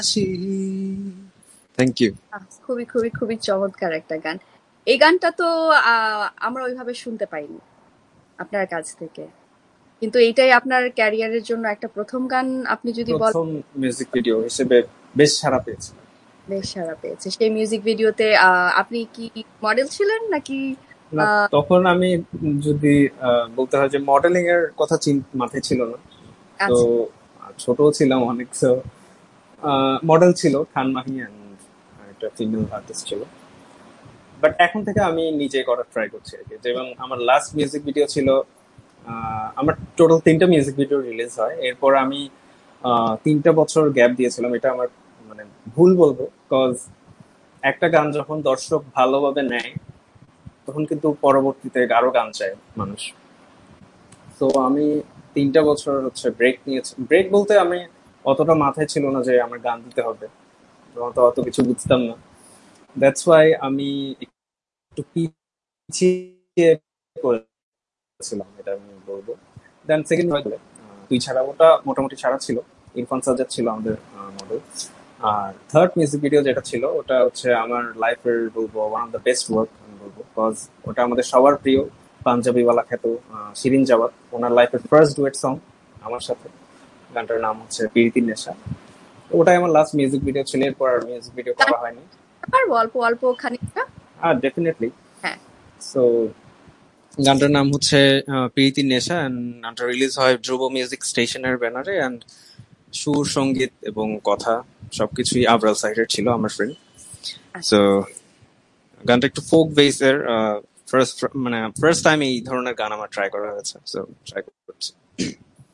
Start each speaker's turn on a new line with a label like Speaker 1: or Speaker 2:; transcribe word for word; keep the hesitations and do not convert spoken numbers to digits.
Speaker 1: Thank you.
Speaker 2: আহ, খুবই খুবই খুবই চমৎকার একটা গান। এই গানটা তো আহ, আমরা ওইভাবে শুনতে পাইনি আপনার কাছ থেকে, কিন্তু এইটাই আপনার ক্যারিয়ারের জন্য একটা প্রথম গান। আপনি যদি বলেন,
Speaker 1: প্রথম মিউজিক ভিডিও হিসেবে বেশ সাড়া পেয়েছে।
Speaker 2: বেশ সাড়া পেয়েছে। সেই মিউজিক ভিডিওতে আহ, আপনি কি মডেল ছিলেন নাকি?
Speaker 1: না,
Speaker 2: আহ,
Speaker 1: তখন আমি যদি আহ, বলতে হয় যে মডেলিং এর কথা চিন- মাথায় ছিল না। তো
Speaker 2: আচ্ছা
Speaker 1: ছোট ছিলাম অনেক, তো মডেল ছিল খান মাহি and একটা ফিমেল আর্টিস্ট ছিল। বাট এখন থেকে আমি নিজে করার ট্রাই করছি আর কি। যেমন আমার লাস্ট মিউজিক ভিডিও ছিল, আহ, আমার টোটাল তিনটা মিউজিক ভিডিও রিলিজ হয়। এরপর আমি আহ, তিনটা বছর গ্যাপ দিয়েছিলাম। এটা আমার মানে ভুল বলবো, কজ একটা গান যখন দর্শক ভালোভাবে নেয় তখন কিন্তু পরবর্তীতে আরো গান চায় মানুষ। তো আমি তিনটা বছর হচ্ছে ব্রেক নিয়েছি। ব্রেক বলতে আমি অতটা মাথায় ছিল না যে আমার গান দিতে হবে, তখন তো অত কিছু বুঝতাম না। দ্যাটস ওয়াই আমি একটু পিছিয়ে করেছিলাম, এটা আমি বলবো। দেন সেকেন্ড হয়ে তুই ছাড়া, ওটা মোটামুটি ছাড়া ছিল। ইরফান সাজ্জাদ ছিল আমাদের মডেল। আর থার্ড মিউজিক ভিডিও যেটা ছিল ওটা হচ্ছে আমার লাইফের বলবো one of the best work আমি বলবো, বিকজ ওটা আমাদের সবার প্রিয় পাঞ্জাবিওয়ালা খ্যাত আহ, শিরিন জাওয়াত, ওনার লাইফের ফার্স্ট ডুয়েট সং আমার সাথে। গানটার নাম হচ্ছে পিরিতির নেশা। তো ওটাই আমার লাস্ট মিউজিক ভিডিও ছিল। এরপর আর মিউজিক ভিডিও
Speaker 2: গান
Speaker 1: করা হয়নি।
Speaker 2: পারবো অল্প অল্প খানিকটা?
Speaker 1: আর ডেফিনেটলি।
Speaker 2: হ্যাঁ।
Speaker 1: সো গানটার নাম হচ্ছে আহ, প্রীতি নেশা, and গানটা রিলিজ হয় ধ্রুব মিউজিক স্টেশনের ব্যানারে। অ্যান্ড সুর, সঙ্গীত এবং কথা সবকিছুই আবরাল সাইডের ছিল, আমার ফ্রেন্ড।
Speaker 2: আচ্ছা
Speaker 1: সো গানটা একটু ফোক বেসের, ফার্স্ট মানে ফার্স্ট টাইম এই ধরনের গান আমার ট্রাই করা হয়েছে, সো ট্রাই করছি।